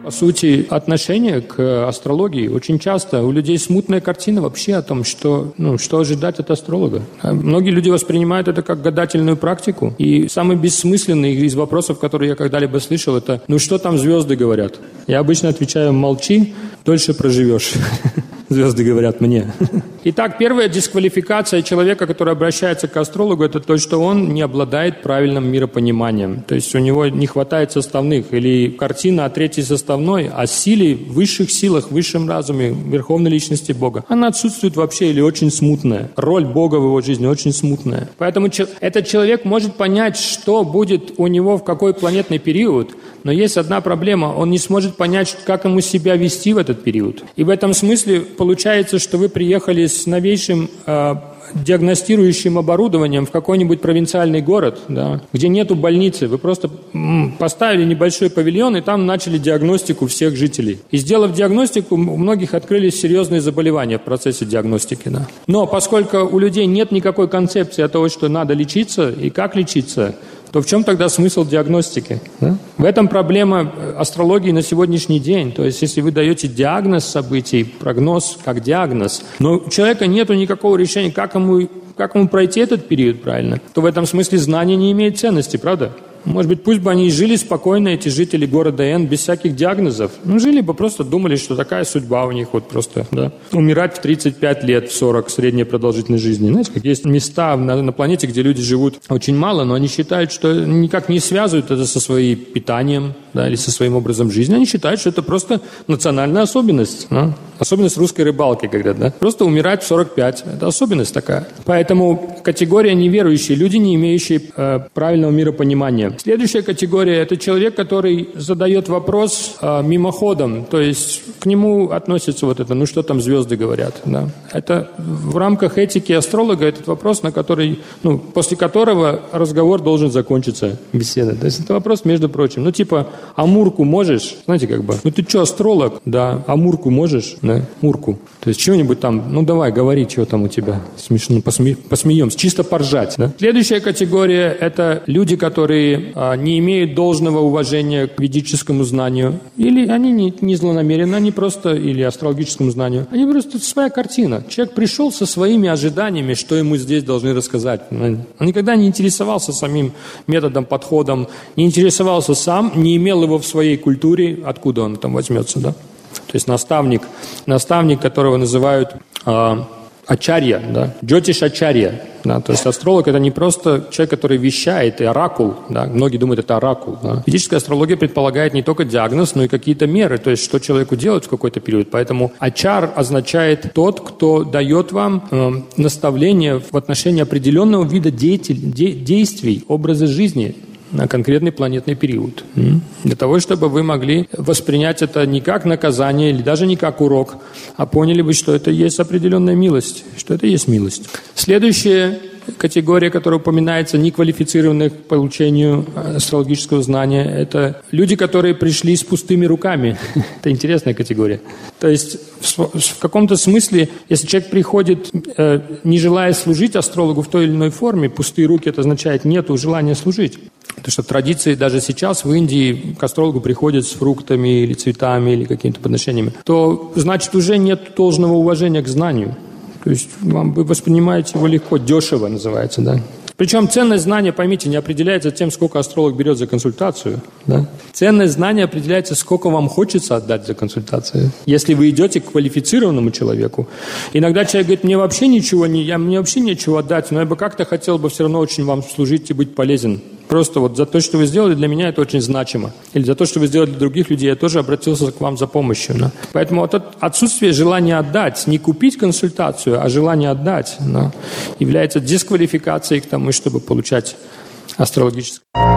По сути, отношение к астрологии очень часто у людей смутная картина вообще о том, что ожидать от астролога. Многие люди воспринимают это как гадательную практику. И самый бессмысленный из вопросов, которые я когда-либо слышал, это что там звезды говорят? Я обычно отвечаю: молчи, дольше проживешь. Звезды говорят мне. Итак, первая дисквалификация человека, который обращается к астрологу, это то, что он не обладает правильным миропониманием. То есть у него не хватает составных. Или картина о третьей составной, о силе, высших силах, высшем разуме, верховной личности Бога. Она отсутствует вообще или очень смутная. Роль Бога в его жизни очень смутная. Поэтому этот человек может понять, что будет у него в какой планетный период, но есть одна проблема. Он не сможет понять, как ему себя вести в этот период. И в этом смысле получается, что вы приехали с новейшим диагностирующим оборудованием в какой-нибудь провинциальный город, да, где нету больницы. Вы просто поставили небольшой павильон и там начали диагностику всех жителей. И сделав диагностику, у многих открылись серьезные заболевания в процессе диагностики. Да. Но поскольку у людей нет никакой концепции о том, что надо лечиться и как лечиться, то в чем тогда смысл диагностики? Да? В этом проблема астрологии на сегодняшний день. То есть, если вы даете диагноз событий, прогноз как диагноз, но у человека нет никакого решения, как ему пройти этот период правильно, то в этом смысле знание не имеет ценности, правда? Может быть, пусть бы они жили спокойно, эти жители города Н, без всяких диагнозов. Жили бы, просто думали, что такая судьба у них, просто, да. Умирать в 35 лет, в 40, средняя продолжительность жизни. Знаете, как есть места на планете, где люди живут очень мало, но они считают, что никак не связывают это со своим питанием, да, или со своим образом жизни. Они считают, что это просто национальная особенность. Да? Особенность русской рыбалки, говорят, да. Просто умирать в 45. Это особенность такая. Поэтому категория неверующие, люди, не имеющие правильного миропонимания. Следующая категория – это человек, который задает вопрос мимоходом, то есть к нему относится это, что там звезды говорят. Да? Это в рамках этики астролога этот вопрос, на который, после которого разговор должен закончиться, беседа. То есть это вопрос, между прочим, амурку можешь? Знаете, ты что, астролог? Да. Амурку можешь? Да. Мурку. То есть чего-нибудь там, давай, говори, что там у тебя. Смешно, посмеемся, чисто поржать. Да? Следующая категория – это люди, которые не имеют должного уважения к ведическому знанию, или они не злонамеренны, они просто, или астрологическому знанию, они просто своя картина. Человек пришел со своими ожиданиями, что ему здесь должны рассказать. Он никогда не интересовался самим методом, подходом, не интересовался сам, не имел его в своей культуре, откуда он там возьмется, да? То есть наставник, которого называют ачарья, да, джотиш ачарья, да, то есть астролог – это не просто человек, который вещает, и оракул, да, многие думают, это оракул, да. Ведическая астрология предполагает не только диагноз, но и какие-то меры, то есть что человеку делать в какой-то период, поэтому ачар означает тот, кто дает вам наставление в отношении определенного вида действий, образа жизни на конкретный планетный период. Для того, чтобы вы могли воспринять это не как наказание или даже не как урок, а поняли бы, что это есть определенная милость, что это есть милость. Следующая категория, которая упоминается, неквалифицированных к получению астрологического знания, это люди, которые пришли с пустыми руками. Это интересная категория. То есть в каком-то смысле, если человек приходит, не желая служить астрологу в той или иной форме, пустые руки, это означает нету желания служить. Потому что традиции даже сейчас в Индии к астрологу приходят с фруктами или цветами или какими-то подношениями, то значит уже нет должного уважения к знанию. То есть вы воспринимаете его легко, дешево называется, да. Причем ценность знания, поймите, не определяется тем, сколько астролог берет за консультацию. Да? Ценность знания определяется, сколько вам хочется отдать за консультацию. Если вы идете к квалифицированному человеку, иногда человек говорит, мне вообще нечего отдать, но я бы как-то хотел бы все равно очень вам служить и быть полезен. Просто за то, что вы сделали, для меня это очень значимо. Или за то, что вы сделали для других людей, я тоже обратился к вам за помощью. Да? Поэтому отсутствие желания отдать, не купить консультацию, а желание отдать, является дисквалификацией к тому, чтобы получать астрологическое.